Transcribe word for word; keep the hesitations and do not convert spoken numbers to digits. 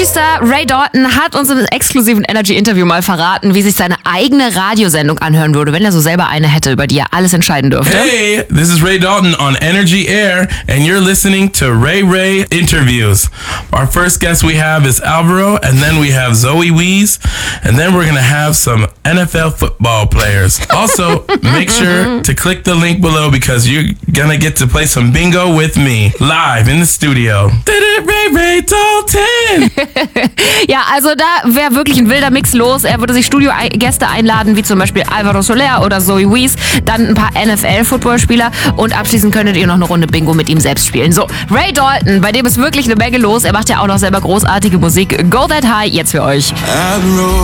Superstar Ray Dalton hat uns im exklusiven Energy-Interview mal verraten, wie sich seine eigene Radiosendung anhören würde, wenn er so selber eine hätte, über die er alles entscheiden dürfte. Hey, this is Ray Dalton on Energy Air, and you're listening to Ray Ray Interviews. Our first guest we have is Alvaro, and then we have Zoe Wees, and then we're gonna have some N F L football players. Also, make sure to click the link below because you're gonna get to play some bingo with me live in the studio. Ray Ray Dalton! Ja, also da wäre wirklich ein wilder Mix los. Er würde sich Studiogäste einladen, wie zum Beispiel Alvaro Soler oder Zoe Wees, dann ein paar N F L-Footballspieler und abschließend könntet ihr noch eine Runde Bingo mit ihm selbst spielen. So, Ray Dalton, bei dem ist wirklich eine Menge los. Er macht ja auch noch selber großartige Musik. Go That High, jetzt für euch.